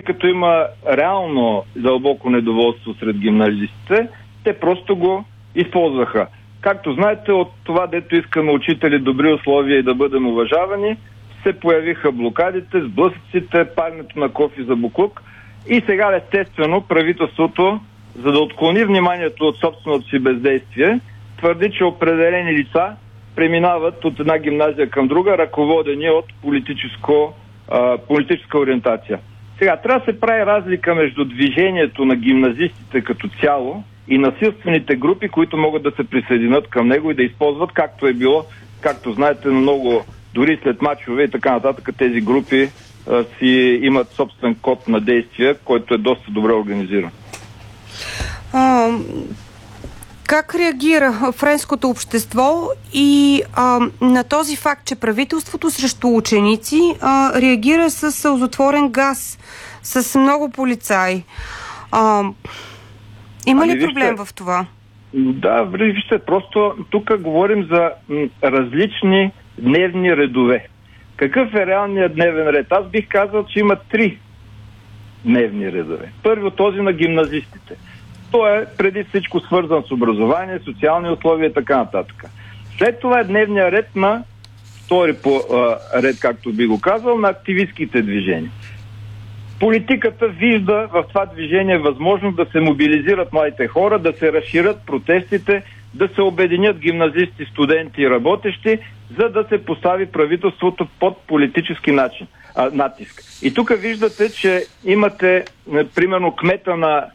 като има реално дълбоко недоволство сред гимназистите, те просто го използваха. Както знаете, от това, дето искаме учители добри условия и да бъдем уважавани, се появиха блокадите, сблъсъците, паленето на кофи за буклук и сега естествено правителството, за да отклони вниманието от собственото си бездействие, твърди, че определени лица преминават от една гимназия към друга, ръководени от политическа ориентация. Сега, трябва да се прави разлика между движението на гимназистите като цяло и насилствените групи, които могат да се присъединят към него и да използват, както е било, както знаете, много, дори след мачове и така нататък, тези групи си имат собствен код на действие, който е доста добре организиран. Как реагира френското общество и на този факт, че правителството срещу ученици реагира с сълзотворен газ, с много полицаи? Има ли проблем в това? Да, вижте, просто тук говорим за различни дневни редове. Какъв е реалният дневен ред? Аз бих казал, че има 3 дневни редове. Първо този на гимназистите. Той е преди всичко свързан с образование, социални условия и така нататък. След това е дневния ред на втори по ред, както би го казал, на активистските движения. Политиката вижда в това движение възможност да се мобилизират младите хора, да се разширят протестите, да се обединят гимназисти, студенти и работещи, за да се постави правителството под политически натиск. И тук виждате, че имате примерно кмета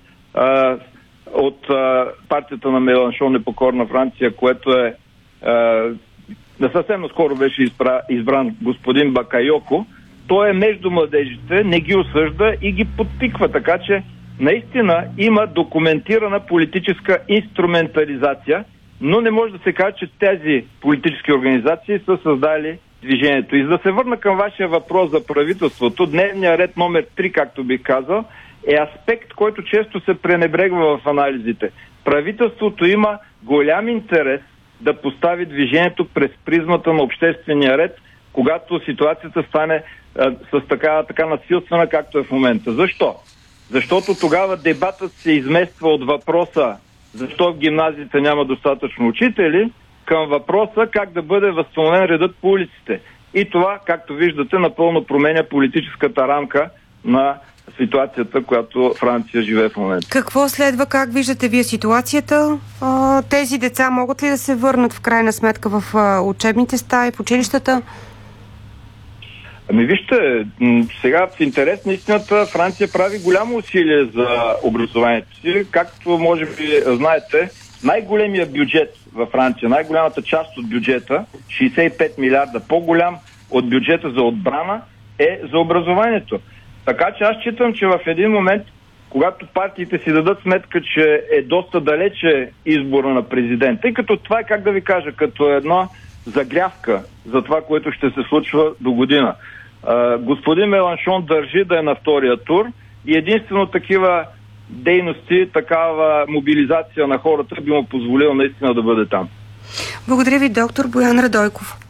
от партията на Меланшон Непокорна Франция, което е съвсем скоро беше избран господин Бакайоко. Той е между младежите, не ги осъжда и ги подпиква, така че наистина има документирана политическа инструментализация, но не може да се каже, че тези политически организации са създали движението. И за да се върна към вашия въпрос за правителството, дневният ред номер 3, както бих казал, е аспект, който често се пренебрегва в анализите. Правителството има голям интерес да постави движението през призмата на обществения ред, когато ситуацията стане с така насилствена, както е в момента. Защо? Защото тогава дебатът се измества от въпроса защо в гимназиите няма достатъчно учители, към въпроса как да бъде възстановен редът по улиците. И това, както виждате, напълно променя политическата рамка на ситуацията, която Франция живее в момента. Какво следва? Как виждате вие ситуацията? Тези деца могат ли да се върнат в крайна сметка в учебните стаи, в училищата? Ами вижте, сега в интерес на истината Франция прави голямо усилие за образованието си. Както може би знаете, най-големия бюджет във Франция, най-голямата част от бюджета, 65 милиарда, по-голям от бюджета за отбрана, е за образованието. Така че аз считам, че в един момент, когато партиите си дадат сметка, че е доста далече избора на президента, и като това е, как да ви кажа, като една загрявка за това, което ще се случва до година. Господин Меланшон държи да е на втория тур и единствено такива дейности, такава мобилизация на хората би му позволила наистина да бъде там. Благодаря ви, доктор Боян Радойков.